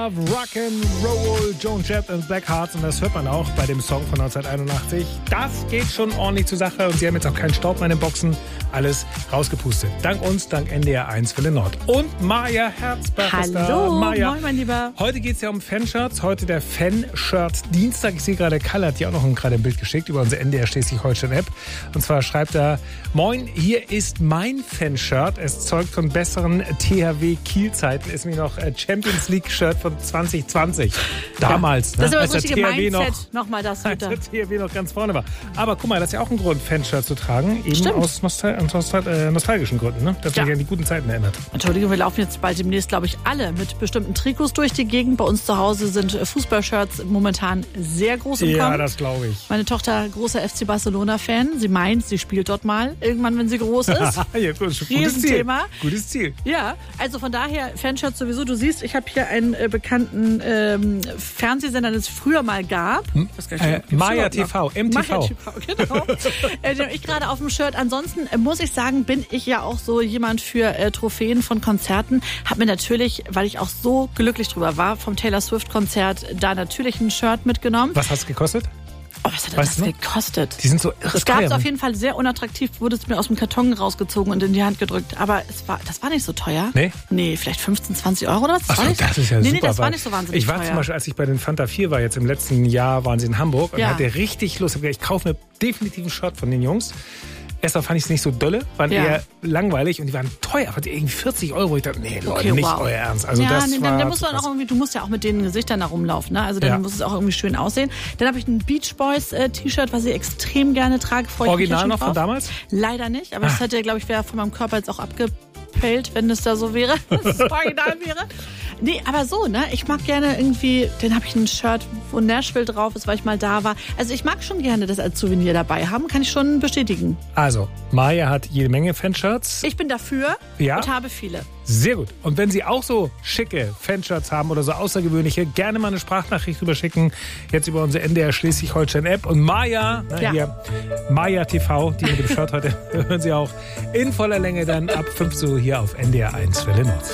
Love, Rock'n'Roll, Joan Jett und Black Hearts. Und das hört man auch bei dem Song von 1981. Das geht schon ordentlich zur Sache und sie haben jetzt auch keinen Staub mehr in den Boxen. Alles rausgepustet. Dank uns, dank NDR 1 Welle Nord. Und Maja Herzberg ist da. Hallo, Maja, moin mein Lieber. heute geht es ja um Fanshirts. Heute der Fanshirt-Dienstag. Ich sehe gerade, Kalle hat dir auch noch gerade ein Bild geschickt über unsere NDR Schleswig-Holstein-App. Und zwar schreibt er: Moin, hier ist mein Fanshirt. Es zeugt von besseren THW Kiel-Zeiten. Ist mir noch Champions League-Shirt von 2020. Damals, Das ist ne? aber das richtige Mindset. Als Nochmal das bitte. der THW noch ganz vorne war. Aber guck mal, das ist ja auch ein Grund, Fanshirt zu tragen. Eben Stimmt. aus nostalgischen Gründen, ne? Dass man sich an die guten Zeiten erinnert. Entschuldigung, wir laufen jetzt bald demnächst, glaube ich, alle mit bestimmten Trikots durch die Gegend. Bei uns zu Hause sind Fußballshirts momentan sehr groß im Kommen. Ja, das glaube ich. Meine Tochter, großer FC Barcelona-Fan. Sie meint, sie spielt dort mal irgendwann, wenn sie groß ist. Ja, gutes Riesenthema. Ziel. Gutes Ziel. Ja, also von daher, Fanshirts sowieso. Du siehst, ich habe hier einen bekannten Fernsehsender, den es früher mal gab. Ich weiß gar nicht, gibt's Maya überhaupt noch? TV, MTV. Maya TV, genau. Den habe ich gerade auf dem Shirt. Ansonsten muss ich sagen, bin ich ja auch so jemand für Trophäen von Konzerten. Habe mir natürlich, weil ich auch so glücklich drüber war, vom Taylor Swift-Konzert da natürlich ein Shirt mitgenommen. Was hat es gekostet? Oh, was hat Weißt das du noch? gekostet? Die sind so irre Das gab es teuer, auf ne? jeden Fall sehr unattraktiv, wurde es mir aus dem Karton rausgezogen und in die Hand gedrückt. Aber das war nicht so teuer. Nee? Nee, vielleicht 15, 20 Euro oder was? Achso, das ist ja nee, super. Nee, das war weil nicht so wahnsinnig ich war teuer. zum Beispiel, als ich bei den Fanta 4 war, jetzt im letzten Jahr waren sie in Hamburg und Ja. hatte richtig Lust. Ich hab gedacht, ich kaufe mir definitiv ein Shirt von den Jungs. Erstmal fand ich es nicht so dolle, waren Ja. eher langweilig und die waren teuer, aber irgendwie 40 Euro. Ich dachte, nee, Leute, Okay, nicht wow. euer Ernst. Also ja, das nee, war dann muss zu man auch krass. irgendwie, du musst ja auch mit den Gesichtern da rumlaufen, ne? Also dann Ja. muss es auch irgendwie schön aussehen. Dann habe ich ein Beach Boys T-Shirt, was ich extrem gerne trage. Freue ich mich ja Original schon noch von drauf. damals? Leider nicht, aber das hätte, glaube ich, wäre von meinem Körper jetzt auch abgepellt, wenn das da so wäre, dass es original wäre. Nee, aber so, ne? Ich mag gerne irgendwie, dann habe ich ein Shirt, wo Nashville drauf ist, weil ich mal da war. Also ich mag schon gerne das als Souvenir dabei haben, kann ich schon bestätigen. Also, Maya hat jede Menge Fanshirts. Ich bin dafür Ja? und habe viele. Sehr gut. Und wenn Sie auch so schicke Fanshirts haben oder so außergewöhnliche, gerne mal eine Sprachnachricht rüberschicken. Jetzt über unsere NDR Schleswig-Holstein-App. Und Maya, Ja. hier, Maya TV, die mit dem Shirt heute, hören Sie auch in voller Länge dann ab 5 Uhr hier auf NDR 1 Welle Nord.